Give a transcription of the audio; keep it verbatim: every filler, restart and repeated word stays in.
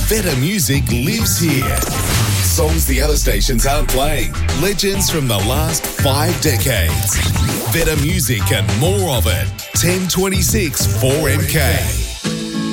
Better music lives here. Songs the other stations aren't playing. Legends from the last five decades. Better music and more of it. ten twenty-six four M K.